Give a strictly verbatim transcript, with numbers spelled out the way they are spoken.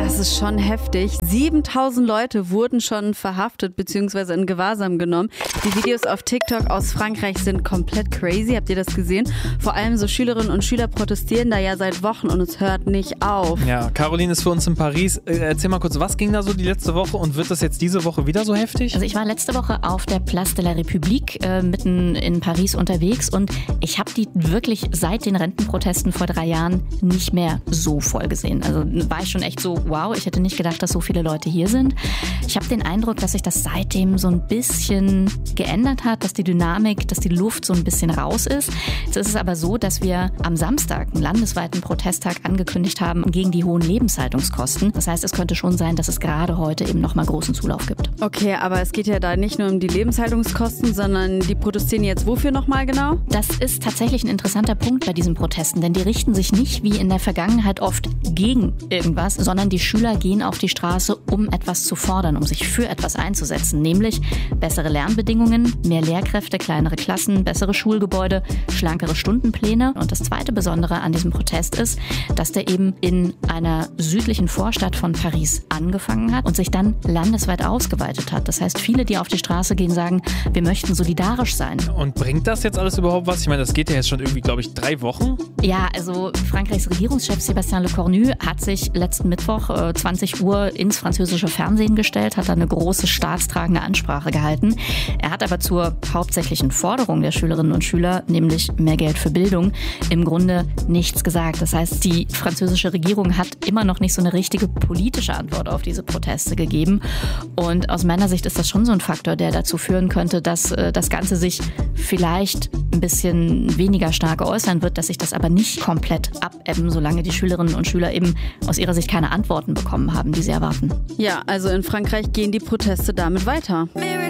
Das ist schon heftig. siebentausend Leute wurden schon verhaftet bzw. in Gewahrsam genommen. Die Videos auf TikTok aus Frankreich sind komplett crazy. Habt ihr das gesehen? Vor allem so Schülerinnen und Schüler protestieren da ja seit Wochen und es hört nicht auf. Ja, Caroline ist für uns in Paris. Erzähl mal kurz, was ging da so die letzte Woche und wird das jetzt diese Woche wieder so heftig? Also ich war letzte Woche auf der Place de la République äh, mitten in Paris unterwegs und ich habe die wirklich seit den Rentenprotesten vor drei Jahren nicht mehr so voll gesehen. Also war ich schon echt so, wow, ich hätte nicht gedacht, dass so viele Leute hier sind. Ich habe den Eindruck, dass sich das seitdem so ein bisschen geändert hat, dass die Dynamik, dass die Luft so ein bisschen raus ist. Jetzt ist es aber so, dass wir am Samstag einen landesweiten Protesttag angekündigt haben gegen die hohen Lebenshaltungskosten. Das heißt, es könnte schon sein, dass es gerade heute eben nochmal großen Zulauf gibt. Okay, aber es geht ja da nicht nur um die Lebenshaltungskosten, sondern die protestieren jetzt wofür nochmal genau? Das ist tatsächlich ein interessanter Punkt bei diesen Protesten, denn die richten sich nicht wie in der Vergangenheit oft gegen irgendwas, sondern die Schüler gehen auf die Straße, um etwas zu fordern, um sich für etwas einzusetzen, nämlich bessere Lernbedingungen, mehr Lehrkräfte, kleinere Klassen, bessere Schulgebäude, schlankere Stundenpläne. Und das zweite Besondere an diesem Protest ist, dass der eben in einer südlichen Vorstadt von Paris angefangen hat und sich dann landesweit ausgeweitet hat. Das heißt, viele, die auf die Straße gehen, sagen, wir möchten solidarisch sein. Und bringt das jetzt alles überhaupt was? Ich meine, das geht ja jetzt schon irgendwie, glaube ich, drei Wochen. Ja, also Frankreichs Regierungschef Sébastien Lecornu hat sich letzten Mittwoch äh, zwanzig Uhr ins französische Fernsehen gestellt, hat da eine große staatstragende Ansprache gehalten. Er hat aber zur hauptsächlichen Forderung der Schülerinnen und Schüler, nämlich mehr Geld für Bildung, im Grunde nichts gesagt. Das heißt, die französische Regierung hat immer noch nicht so eine richtige politische Antwort auf diese Proteste gegeben. Und aus meiner Sicht ist das schon so ein Faktor, der dazu führen könnte, dass äh, das Ganze sich vielleicht ein bisschen weniger stark äußern wird, dass sich das aber nicht komplett abebben, solange die Schülerinnen und Schüler eben aus ihrer Sicht keine Antworten bekommen haben, die sie erwarten. Ja, also in Frankreich gehen die Proteste damit weiter.